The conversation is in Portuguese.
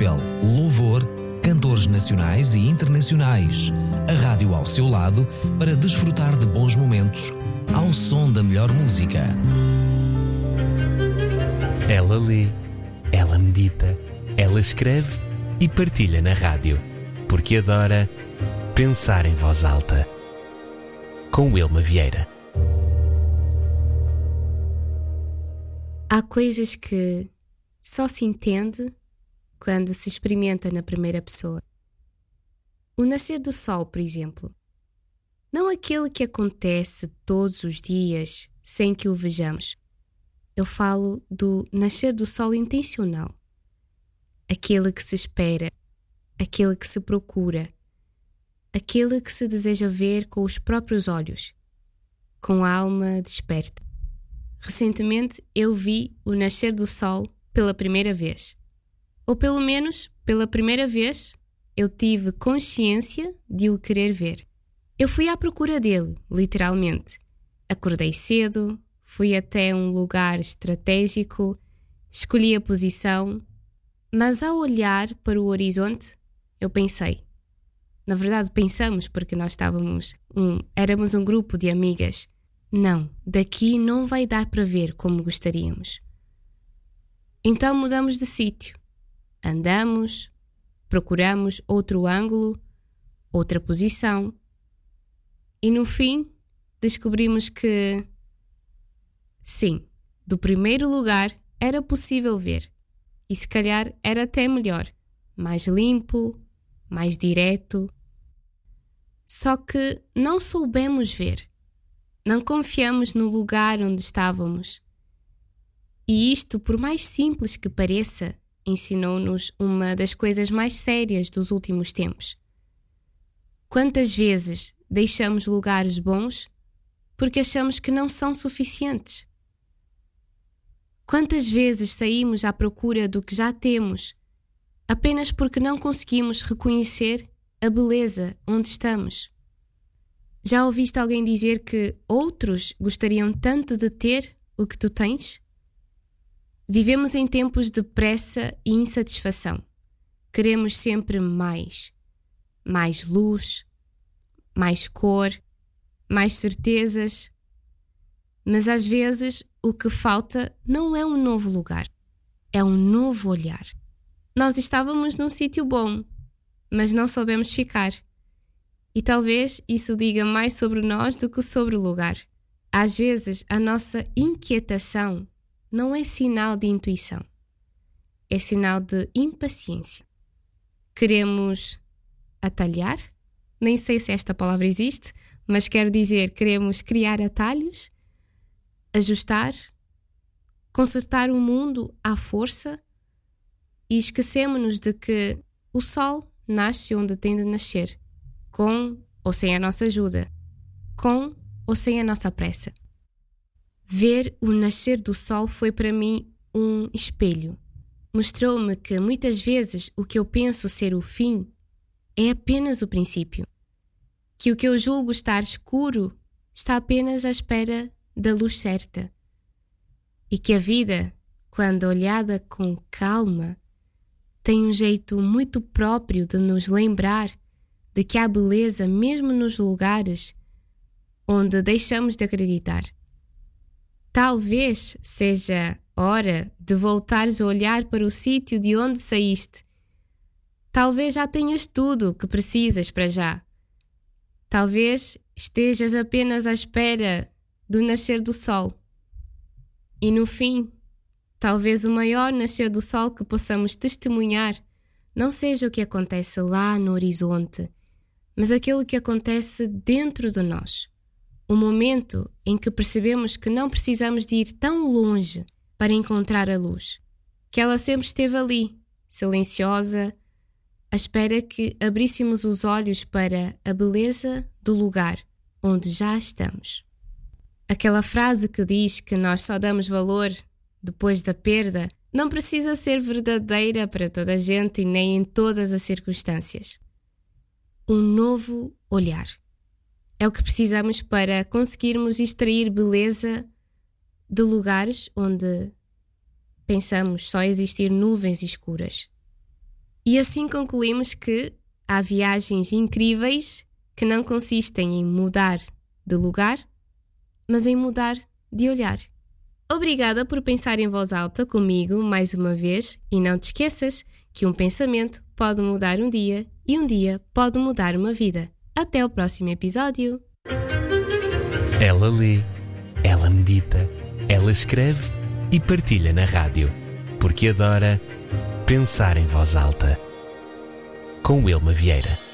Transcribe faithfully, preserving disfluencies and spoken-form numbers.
gospel, louvor, cantores nacionais e internacionais. A rádio ao seu lado para desfrutar de bons momentos ao som da melhor música. Ela lê, ela medita, ela escreve e partilha na rádio, porque adora pensar em voz alta. Com Wilma Vieira. Há coisas que só se entende quando se experimenta na primeira pessoa. O nascer do sol, por exemplo. Não aquele que acontece todos os dias sem que o vejamos. Eu falo do nascer do sol intencional. Aquele que se espera, aquele que se procura, aquele que se deseja ver com os próprios olhos, com a alma desperta. Recentemente eu vi o nascer do sol pela primeira vez. Ou pelo menos, pela primeira vez, eu tive consciência de o querer ver. Eu fui à procura dele, literalmente. Acordei cedo, fui até um lugar estratégico, escolhi a posição, mas ao olhar para o horizonte, eu pensei. Na verdade, pensamos porque nós estávamos um, éramos um grupo de amigas. Não, daqui não vai dar para ver como gostaríamos. Então mudamos de sítio. Andamos, procuramos outro ângulo, outra posição. E no fim, descobrimos que, sim, do primeiro lugar era possível ver. E se calhar era até melhor, mais limpo, mais direto. Só que não soubemos ver. Não confiamos no lugar onde estávamos. E isto, por mais simples que pareça, ensinou-nos uma das coisas mais sérias dos últimos tempos. Quantas vezes deixamos lugares bons porque achamos que não são suficientes? Quantas vezes saímos à procura do que já temos apenas porque não conseguimos reconhecer a beleza onde estamos? Já ouviste alguém dizer que outros gostariam tanto de ter o que tu tens? Vivemos em tempos de pressa e insatisfação. Queremos sempre mais. Mais luz, mais cor, mais certezas. Mas às vezes o que falta não é um novo lugar, é um novo olhar. Nós estávamos num sítio bom, mas não soubemos ficar. E talvez isso diga mais sobre nós do que sobre o lugar. Às vezes a nossa inquietação não é sinal de intuição, é sinal de impaciência. Queremos atalhar? Nem sei se esta palavra existe, mas quero dizer, queremos criar atalhos, ajustar, consertar o mundo à força e esquecemos-nos de que o sol nasce onde tem de nascer, com ou sem a nossa ajuda, com ou sem a nossa pressa. Ver o nascer do sol foi para mim um espelho. Mostrou-me que muitas vezes o que eu penso ser o fim é apenas o princípio. Que o que eu julgo estar escuro está apenas à espera da luz certa. E que a vida, quando olhada com calma, tem um jeito muito próprio de nos lembrar de que há beleza mesmo nos lugares onde deixamos de acreditar. Talvez seja hora de voltares a olhar para o sítio de onde saíste. Talvez já tenhas tudo o que precisas para já. Talvez estejas apenas à espera do nascer do sol. E no fim, talvez o maior nascer do sol que possamos testemunhar não seja o que acontece lá no horizonte, mas aquilo que acontece dentro de nós. O momento em que percebemos que não precisamos de ir tão longe para encontrar a luz, que ela sempre esteve ali, silenciosa, à espera que abríssemos os olhos para a beleza do lugar onde já estamos. Aquela frase que diz que nós só damos valor depois da perda não precisa ser verdadeira para toda a gente e nem em todas as circunstâncias. Um novo olhar. É o que precisamos para conseguirmos extrair beleza de lugares onde pensamos só existir nuvens escuras. E assim concluímos que há viagens incríveis que não consistem em mudar de lugar, mas em mudar de olhar. Obrigada por pensar em voz alta comigo mais uma vez e não te esqueças que um pensamento pode mudar um dia e um dia pode mudar uma vida. Até o próximo episódio! Ela lê, ela medita, ela escreve e partilha na rádio, porque adora pensar em voz alta. Com Wilma Vieira.